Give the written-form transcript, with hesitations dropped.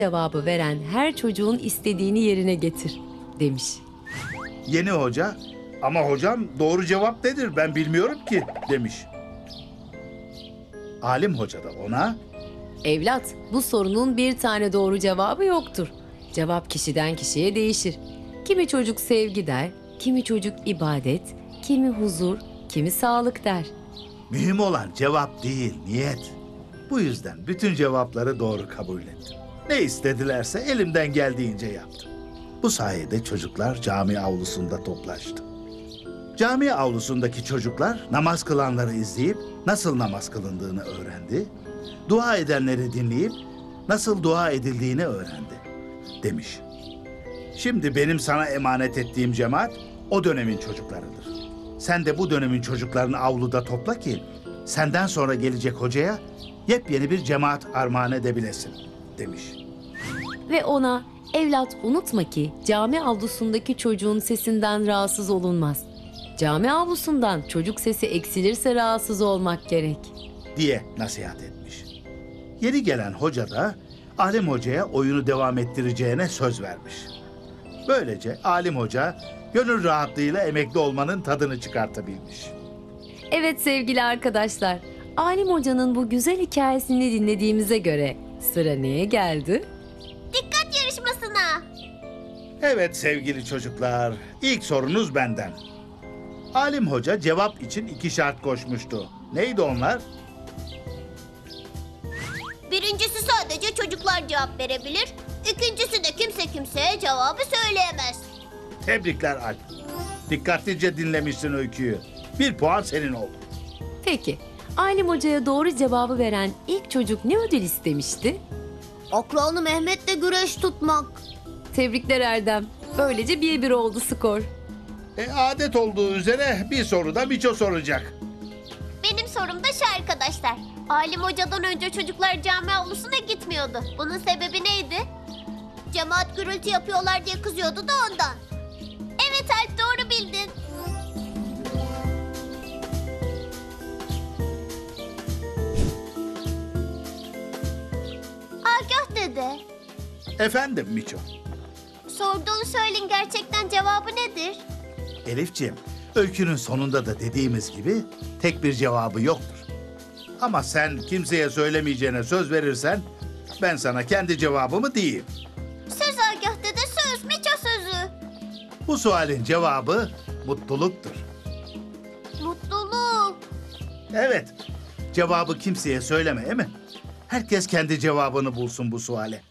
cevabı veren her çocuğun istediğini yerine getir demiş. Yeni hoca, ama hocam doğru cevap nedir ben bilmiyorum ki demiş. Alim hoca da ona, Evlat, bu sorunun bir tane doğru cevabı yoktur. Cevap kişiden kişiye değişir. Kimi çocuk sevgi der, kimi çocuk ibadet, kimi huzur, kimi sağlık der. mühim olan cevap değil, niyet. Bu yüzden bütün cevapları doğru kabul ettim. Ne istedilerse elimden geldiğince yaptım. Bu sayede çocuklar cami avlusunda toplaştı. Cami avlusundaki çocuklar namaz kılanları izleyip nasıl namaz kılındığını öğrendi. Dua edenleri dinleyip nasıl dua edildiğini öğrendi demiş. Şimdi benim sana emanet ettiğim cemaat o dönemin çocuklarıdır. Sen de bu dönemin çocuklarını avluda topla ki senden sonra gelecek hocaya yepyeni bir cemaat armağan edebilesin demiş. Ve ona, evlat unutma ki cami avlusundaki çocuğun sesinden rahatsız olunmaz. Cami avlusundan çocuk sesi eksilirse rahatsız olmak gerek. Diye nasihat etmiş. Yeni gelen hoca da Alim Hoca'ya oyunu devam ettireceğine söz vermiş. Böylece Alim Hoca gönül rahatlığıyla emekli olmanın tadını çıkartabilmiş. Evet sevgili arkadaşlar, Alim Hoca'nın bu güzel hikayesini dinlediğimize göre sıra neye geldi? Dikkat yarışmasına. Evet sevgili çocuklar, ilk sorunuz benden. Alim Hoca cevap için 2 şart koşmuştu. Neydi onlar? Birincisi sadece çocuklar cevap verebilir. İkincisi de kimse kimseye cevabı söyleyemez. Tebrikler Alp. Dikkatlice dinlemişsin öyküyü. 1 puan senin oldu. Peki, Alim Hoca'ya doğru cevabı veren ilk çocuk ne ödül istemişti? Akranı Mehmet'le güreş tutmak. Tebrikler Erdem. Böylece 1-1 oldu skor. Adet olduğu üzere bir soru da Miço soracak. Benim sorum da şu arkadaşlar. Alim Hoca'dan önce çocuklar cami avlusuna gitmiyordu. Bunun sebebi neydi? Cemaat gürültü yapıyorlar diye kızıyordu da ondan. Evet Alp, doğru bildin. Agah dede, Efendim Miço. sorduğun söyleyin, gerçekten cevabı nedir? Elifciğim, öykünün sonunda da dediğimiz gibi tek bir cevabı yoktur. Ama sen kimseye söylemeyeceğine söz verirsen ben sana kendi cevabımı diyeyim. Söz Agah dede, söz, Miço sözü. Bu sualin cevabı mutluluktur. Mutluluk. Evet, cevabı kimseye söyleme, değil mi? Herkes kendi cevabını bulsun bu suale.